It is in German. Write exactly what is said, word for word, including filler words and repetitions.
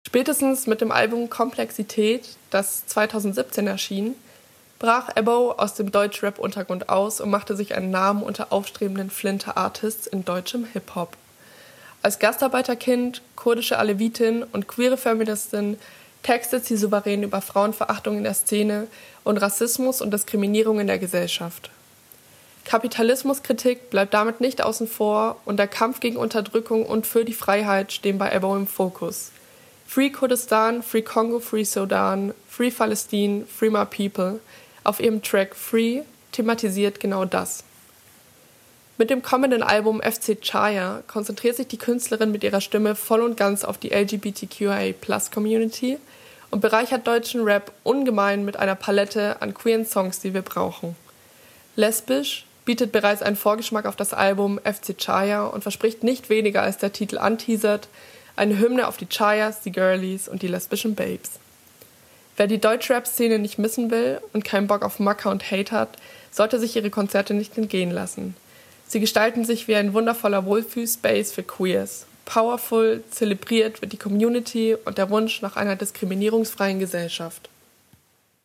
Spätestens mit dem Album Komplexität, das zweitausendsiebzehn erschien, brach Ebo aus dem Deutschrap-Untergrund aus und machte sich einen Namen unter aufstrebenden Flinter-Artists in deutschem Hip-Hop. Als Gastarbeiterkind, kurdische Alevitin und queere Feministin textet sie souverän über Frauenverachtung in der Szene und Rassismus und Diskriminierung in der Gesellschaft. Kapitalismuskritik bleibt damit nicht außen vor und der Kampf gegen Unterdrückung und für die Freiheit stehen bei Ebo im Fokus. Free Kurdistan, Free Kongo, Free Sudan, Free Palestine, Free My People auf ihrem Track Free thematisiert genau das. Mit dem kommenden Album F C Chaya konzentriert sich die Künstlerin mit ihrer Stimme voll und ganz auf die L G B T Q I A Plus Community und bereichert deutschen Rap ungemein mit einer Palette an queeren Songs, die wir brauchen. Lesbisch bietet bereits einen Vorgeschmack auf das Album F C Chaya und verspricht nicht weniger, als der Titel anteasert, eine Hymne auf die Chayas, die Girlies und die lesbischen Babes. Wer die Deutschrap-Szene nicht missen will und keinen Bock auf Macker und Hate hat, sollte sich ihre Konzerte nicht entgehen lassen. Sie gestalten sich wie ein wundervoller Wohlfühl-Space für Queers. Powerful, zelebriert wird die Community und der Wunsch nach einer diskriminierungsfreien Gesellschaft.